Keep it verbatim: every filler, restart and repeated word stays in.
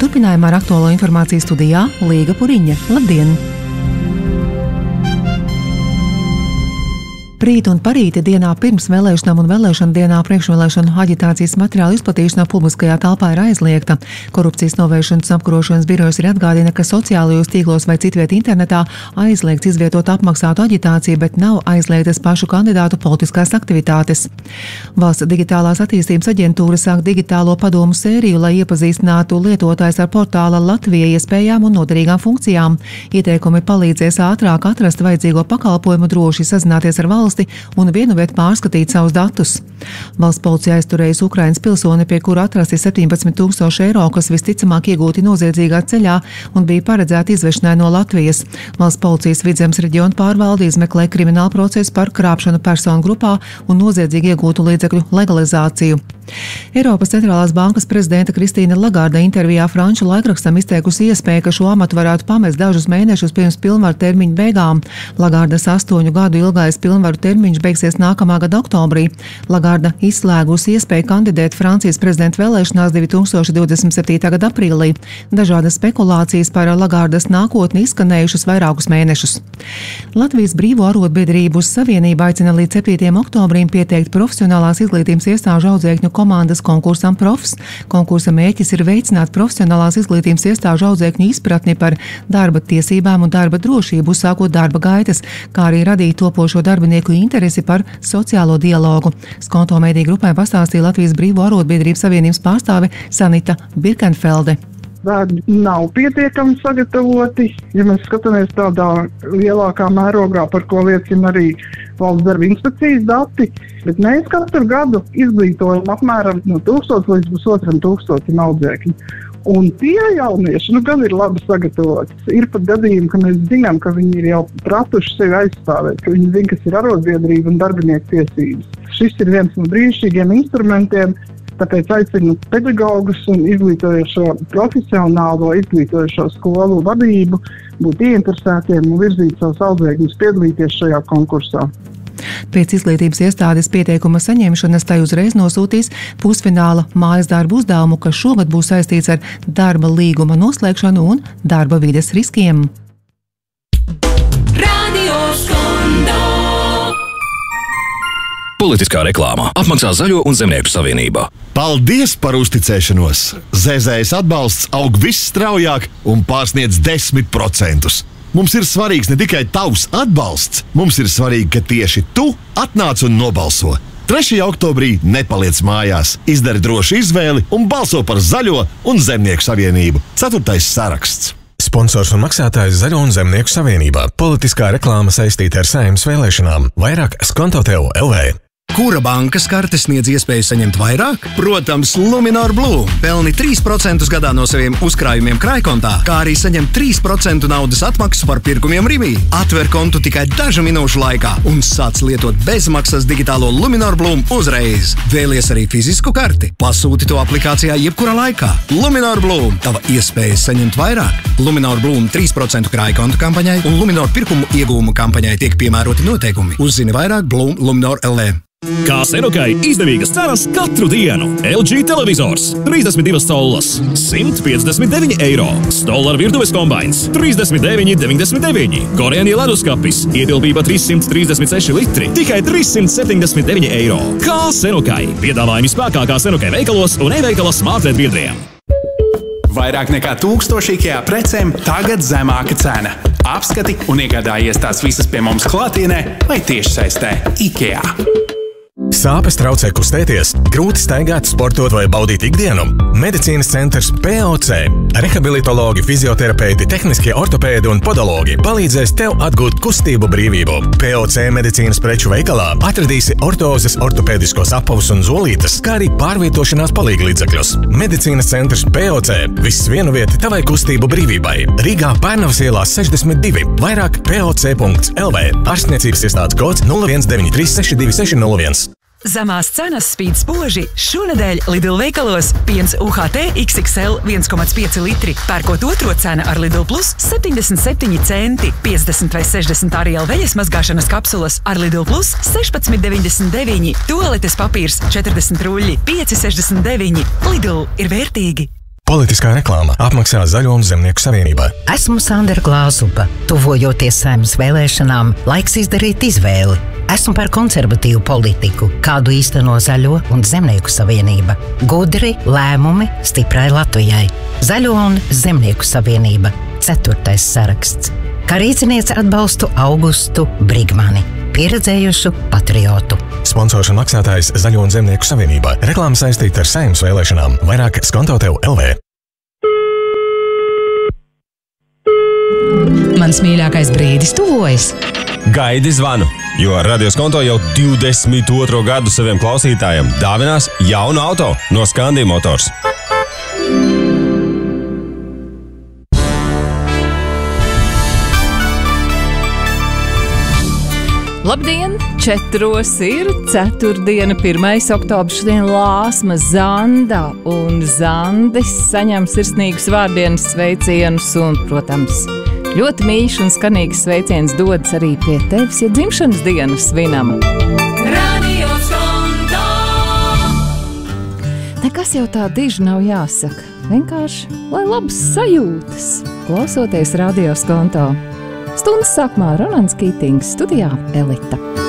Turpinājumā ar aktuālo informāciju studijā Līga Puriņa. Labdien! Rīt un parīti dienā pirms vēlēšanām un vēlēšana dienā priekšvēlēšanu aģitācijas materiālu izplatīšana publiskajā telpā ir aizliegta. Korupcijas novēršanas apkarošanas birojas ir atgādina, ka sociālajos tīklos vai citviet internetā aizliegts izvietot apmaksātu aģitāciju, bet nav aizliegtas pašu kandidātu politiskās aktivitātes. Valsts digitālās attīstības aģentūra sāk digitālo padomu sēriju, lai iepazīstinātu lietotājs ar portāla Latvija iespējām un noderīgām funkcijām. Ieteikumi palīdzēs ātrāk atrast vajadzīgo pakalpojumu, droši sazināties ar valsts un vienu vietu pārskatīt savus datus. Valsts policija aizturējusi Ukrainas pilsoni, pie kura atrasti septiņpadsmit tūkstoši eiro, kas visticamāk iegūti noziedzīgā ceļā un bija paredzēti izvešanai no Latvijas. Valsts policijas Vidzemes reģiona pārvalde izmeklē kriminālu procesu par krāpšanu personu grupā un noziedzīgi iegūtu līdzekļu legalizāciju. Eiropas centrālās bankas prezidenta Kristīna Lagarde intervijā franču laikrakstam izteikusi iespēju, ka šo amatu varētu pamest dažus mēnešus pirms pilnvaru termiņa beigām. Lagardes astoņu gadu ilgais pilnvaru termiņš beigsies nākamā gada oktobrī. Lagarde izslēgusi iespēju kandidēt Francijas prezidenta vēlēšanās divi tūkstoši divdesmit septītā gada aprīlī. Dažādas spekulācijas par Lagardes nākotni izskanējušas vairākus mēnešus. Latvijas Brīvo arotbiedrību savienība aicina līdz septītajam oktobrim pieteikt profesionālās izglītības iestāžu audzēkņu komandas konkursam Profs. Konkursa mērķis ir veicināt profesionālās izglītības iestāžu audzēkņu izpratni par darba tiesībām un darba drošību, uzsākot darba gaitas, kā arī radīt topošo darbinieku interesi par sociālo dialogu. Skonto mediju grupai pastāstīja Latvijas Brīvo arotbiedrības savienības pārstāve Sanita Birkenfelde. Bērni nav pietiekami sagatavoti, ja mēs skatāmies tādā lielākā mērogā, par ko liecina arī Valsts darba inspekcijas dati, bet mēs katru gadu izglītojam apmēram no tūkstots līdz pusotram tūkstotim audzēkņu. Un tie jaunieši, nu gan ir labi sagatavoti. Ir pat gadījumi, ka mēs zinām, ka viņi ir jau pratuši sevi aizstāvēt, ka viņi zina, kas ir arotbiedrība un darbinieku tiesības. Šis ir viens no brīnišķīgiem instrumentiem, tāpēc aicinu pedagogus un izglītojošo profesionālo izglītojošo skolu vadību būt ieinteresētiem un virzīt savus audzēkņus piedalīties šajā konkursā. Pēc izglītības iestādes pieteikuma saņemšanas tai uzreiz nosūtīs pusfināla mājas darbu uzdevumu, kas šogad būs saistīts ar darba līguma noslēgšanu un darba vides riskiem. Politiskā reklāmā apmaksā Zaļo un Zemnieku savienība. Paldies par uzticēšanos! Z Z S atbalsts aug visstraujāk un pārsniedz desmit procentus. Mums ir svarīgs ne tikai tavs atbalsts, mums ir svarīgi, ka tieši tu atnāc un nobalso. trešajā oktobrī nepaliec mājās, izdari drošu izvēli un balso par Zaļo un Zemnieku savienību. Ceturtais saraksts. Sponsors un maksātājs Zaļo un Zemnieku savienībā. Politiskā reklāma saistīta ar Saeimas vēlēšanām. Vairāk Skonto tev L V. Kura bankas karte sniedz iespēju saņemt vairāk? Protams, Luminor Blue. Pelni trīs procentus gadā no saviem uzkrājumiem krājkontā, kā arī saņem trīs procentu naudas atmaksu par pirkumiem Rimi. Atver kontu tikai dažu minūšu laikā un sāc lietot bezmaksas digitālo Luminor Blue uzreiz. Vēlies arī fizisku karti? Pasūti to aplikācijā jebkurā laikā. Luminor Blue. Tava iespēja saņemt vairāk. Luminor Blue trīs procentu krājkontu kampaņai un Luminor pirkumu iegūmu kampaņai tiek piemēroti noteikumi. Uzzini vairāk Blue Luminor L V. Kā Senokai izdevīgas cenas katru dienu. L G televizors trīsdesmit divas collas simt piecdesmit deviņi eiro. Stolar virtuves kombains trīsdesmit deviņi deviņdesmit deviņi. Korēnie leduskapis ietilpība trīssimt trīsdesmit seši litri. Tikai trīssimt septiņdesmit deviņi eiro. Kā Senokai. Piedāvājumi spēkā kā Senokai veikalos un e-veikala smartlet biedriem. Vairāk nekā tūkstoši IKEA precēm tagad zemāka cena. Apskati un iegādājies tās visas pie mums klātienē vai tiešsaistē. IKEA. Sāpes traucē kustēties, grūti staigāt, sportot vai baudīt ikdienu? Medicīnas centrs P O C. Rehabilitologi, fizioterapeiti, tehniskie ortopēdi un podologi palīdzēs tev atgūt kustību brīvību. P O C medicīnas preču veikalā atradīsi ortozes, ortopēdiskos apavus un zolītes, kā arī pārvietošanās palīglīdzekļus. Medicīnas centrs P O C. Viss vienu vieti tavai kustību brīvībai. Rīgā Pērnavas ielā sešdesmit divi. Vairāk P O C punkts L V. Ārstniecības iestādes kods nulle viens deviņi trīs seši divi seši nulle viens. Zemās cenas spīd spoži šonedēļ Lidl veikalos. Piens U H T X X L viens komats pieci litri. Pērkot otro cena ar Lidl Plus septiņdesmit septiņi centi. piecdesmit vai sešdesmit Ariel veļas mazgāšanas kapsulas ar Lidl Plus sešpadsmit deviņdesmit deviņi. Tualetes papīrs četrdesmit ruļļi pieci sešdesmit deviņi. Lidl ir vērtīgi. Politiskā reklāma apmaksā Zaļo un Zemnieku savienībā. Esmu Sandra Glāzupa. Tuvojoties Saeimas vēlēšanām, laiks izdarīt izvēli. Esmu par konservatīvu politiku, kādu īsteno Zaļo un Zemnieku savienība. Gudri lēmumi stiprai Latvijai. Zaļo un Zemnieku savienība. Ceturtais saraksts. Kā rīciniece atbalstu Augustu Brigmani, pieredzējušu patriotu. Sponsors un maksātājs Zaļo un Zemnieku savienībā. Reklāma saistīta ar Saeimas vēlēšanām. Vairāk skonto tev L V. Mans mīļākais brīdis tuvojas. Gaidi zvanu, jo Radio Skonto jau divdesmit otro gadu saviem klausītājiem dāvinās jaunu auto no Scandi Motors. Labdien! Četros ir ceturtdiena, pirmais oktobrs, šodien Lāsma Zanda, un Zandis saņem sirsnīgus vārdienas sveicienus, un, protams, ļoti mīļš un skanīgs sveiciens dodas arī pie tevis, ja dzimšanas dienu svinam. Radio Skonto! Nekas jau tā diži nav jāsaka, vienkārši, lai labas sajūtas, klausoties Radio Skonto. Stundas sākumā Ronalds Kītings, studijā Elita.